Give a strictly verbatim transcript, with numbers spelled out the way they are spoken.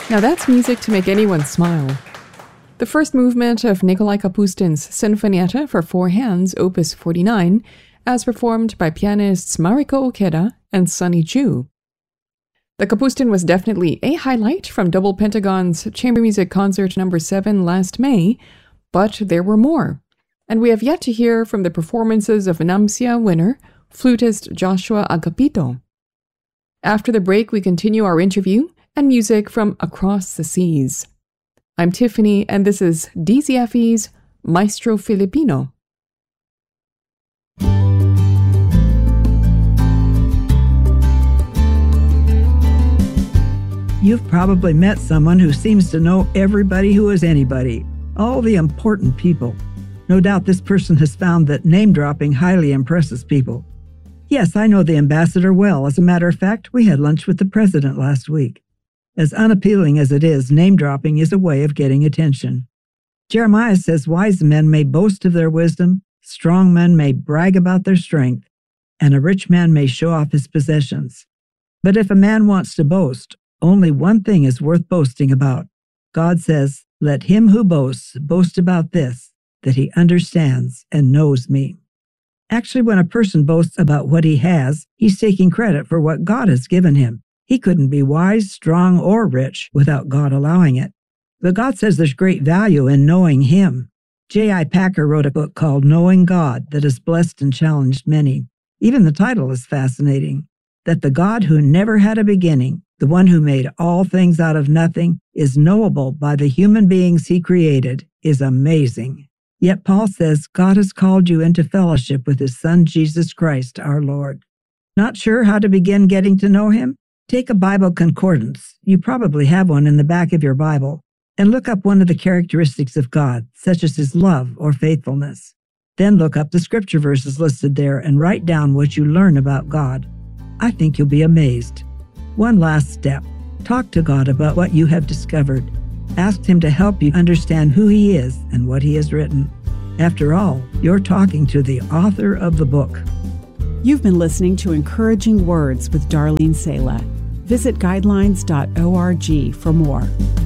Now that's music to make anyone smile. The first movement of Nikolai Kapustin's Sinfonietta for Four Hands, Opus forty-nine, as performed by pianists Mariko Okeda and Sonny Chu. The Kapustin was definitely a highlight from Double Pentagon's Chamber Music Concert number seven last May, but there were more, and we have yet to hear from the performances of NAMCIA winner, flutist Joshua Agapito. After the break, we continue our interview and music from across the seas. I'm Tiffany, and this is D Z F E's Maestro Filipino. You've probably met someone who seems to know everybody who is anybody, all the important people. No doubt this person has found that name-dropping highly impresses people. Yes, I know the ambassador well. As a matter of fact, we had lunch with the president last week. As unappealing as it is, name-dropping is a way of getting attention. Jeremiah says wise men may boast of their wisdom, strong men may brag about their strength, and a rich man may show off his possessions. But if a man wants to boast, only one thing is worth boasting about. God says, "Let him who boasts boast about this, that he understands and knows me." Actually, when a person boasts about what he has, he's taking credit for what God has given him. He couldn't be wise, strong, or rich without God allowing it. But God says there's great value in knowing him. J I Packer wrote a book called Knowing God that has blessed and challenged many. Even the title is fascinating. That the God who never had a beginning, the one who made all things out of nothing, is knowable by the human beings he created, is amazing. Yet Paul says God has called you into fellowship with his Son, Jesus Christ, our Lord. Not sure how to begin getting to know him? Take a Bible concordance. You probably have one in the back of your Bible, and look up one of the characteristics of God, such as his love or faithfulness. Then look up the scripture verses listed there and write down what you learn about God. I think you'll be amazed. One last step. Talk to God about what you have discovered. Ask him to help you understand who he is and what he has written. After all, you're talking to the author of the book. You've been listening to Encouraging Words with Darlene Sala. Visit guidelines dot org for more.